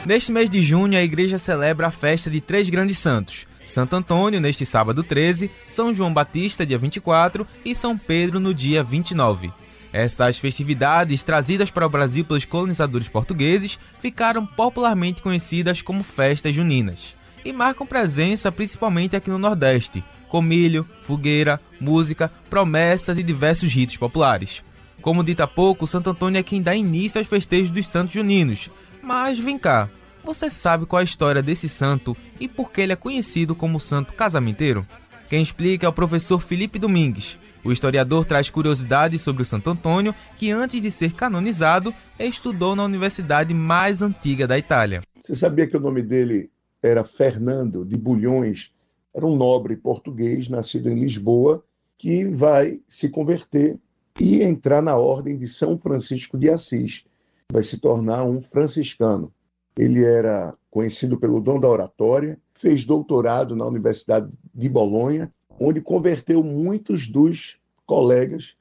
Neste mês de junho, a igreja celebra a festa de 3 grandes santos: Santo Antônio, neste sábado 13, São João Batista, dia 24, e São Pedro, no dia 29. Essas festividades, trazidas para o Brasil pelos colonizadores portugueses, ficaram popularmente conhecidas como festas juninas e marcam presença principalmente aqui no Nordeste, com milho, fogueira, música, promessas e diversos ritos populares. Como dito há pouco, Santo Antônio é quem dá início aos festejos dos santos juninos. Mas vem cá, você sabe qual é a história desse santo e por que ele é conhecido como santo casamenteiro? Quem explica é o professor Felipe Domingues. O historiador traz curiosidades sobre o Santo Antônio, que antes de ser canonizado, estudou na universidade mais antiga da Itália. Você sabia que o nome dele era Fernando de Bulhões? Era um nobre português, nascido em Lisboa, que vai se converter e entrar na ordem de São Francisco de Assis. Vai se tornar um franciscano. Ele era conhecido pelo dom da oratória, fez doutorado na Universidade de Bolonha, onde converteu muitos dos colegas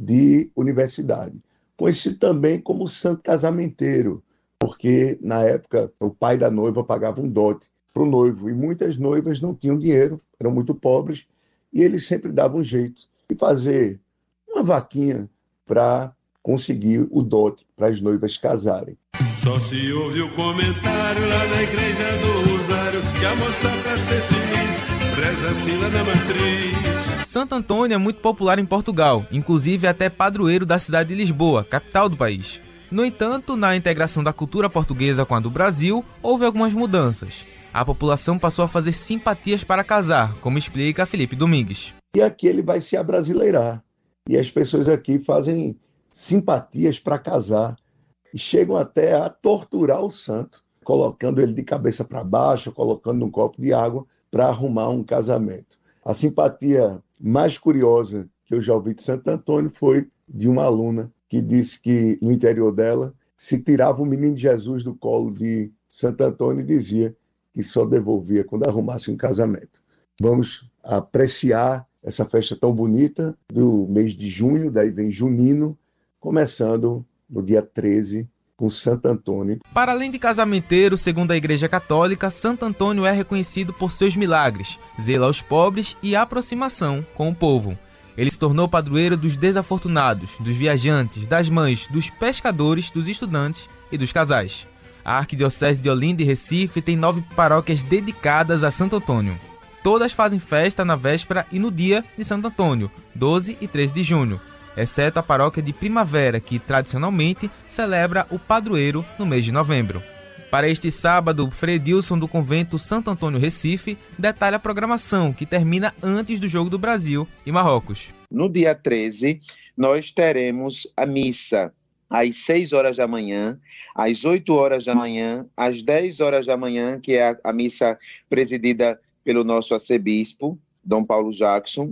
de universidade. Conhecido também como santo casamenteiro, porque na época o pai da noiva pagava um dote para o noivo, e muitas noivas não tinham dinheiro, eram muito pobres, e ele sempre dava um jeito de fazer uma vaquinha para conseguir o dote para as noivas casarem. Só se ouve o comentário lá na igreja do Rosário, que a moça pra ser feliz reza assim lá na matriz. Santo Antônio é muito popular em Portugal, inclusive até padroeiro da cidade de Lisboa, capital do país. No entanto, na integração da cultura portuguesa com a do Brasil, houve algumas mudanças. A população passou a fazer simpatias para casar, como explica Felipe Domingues. E aqui ele vai se abrasileirar. E as pessoas aqui fazem simpatias para casar e chegam até a torturar o santo, colocando ele de cabeça para baixo, colocando num copo de água para arrumar um casamento. A simpatia mais curiosa que eu já ouvi de Santo Antônio foi de uma aluna que disse que no interior dela se tirava o menino Jesus do colo de Santo Antônio e dizia que só devolvia quando arrumasse um casamento. Vamos apreciar essa festa tão bonita do mês de junho, daí vem junino, começando no dia 13, com Santo Antônio. Para além de casamenteiro, segundo a Igreja Católica, Santo Antônio é reconhecido por seus milagres, zelo aos pobres e aproximação com o povo. Ele se tornou padroeiro dos desafortunados, dos viajantes, das mães, dos pescadores, dos estudantes e dos casais. A Arquidiocese de Olinda e Recife tem 9 paróquias dedicadas a Santo Antônio. Todas fazem festa na véspera e no dia de Santo Antônio, 12 e 13 de junho, exceto a paróquia de Primavera, que tradicionalmente celebra o padroeiro no mês de novembro. Para este sábado, Frei Edilson do convento Santo Antônio Recife detalha a programação, que termina antes do Jogo do Brasil e Marrocos. No dia 13, nós teremos a missa às 6 horas da manhã, às 8 horas da manhã, às 10 horas da manhã, que é a missa presidida pelo nosso arcebispo, Dom Paulo Jackson,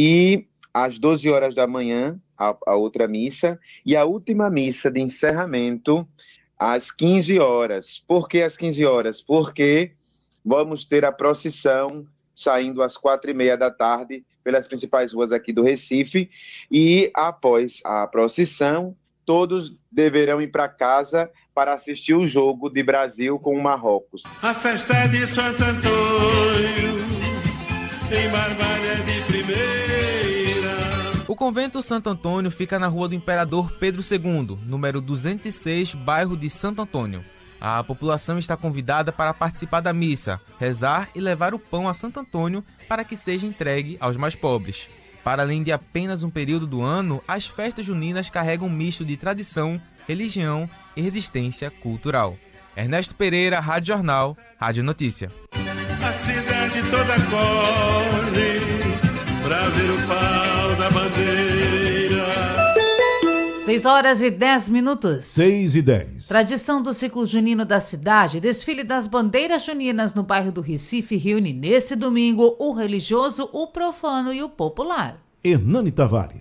e às 12 horas da manhã, a outra missa, e a última missa de encerramento às 15 horas. Por que às 15 horas? Porque vamos ter a procissão saindo às 4h30 da tarde pelas principais ruas aqui do Recife, e após a procissão, todos deverão ir para casa para assistir o jogo de Brasil com o Marrocos. A festa é de Santo Antônio, em Barbalha de primeira. O convento Santo Antônio fica na Rua do Imperador Pedro II, número 206, bairro de Santo Antônio. A população está convidada para participar da missa, rezar e levar o pão a Santo Antônio para que seja entregue aos mais pobres. Para além de apenas um período do ano, as festas juninas carregam um misto de tradição, religião e resistência cultural. Ernesto Pereira, Rádio Jornal, Rádio Notícia. A cidade toda corre pra ver o pau da bandeira. 6h10. 6h10. Tradição do ciclo junino da cidade, desfile das bandeiras juninas no bairro do Recife reúne nesse domingo o religioso, o profano e o popular. Hernani Tavares.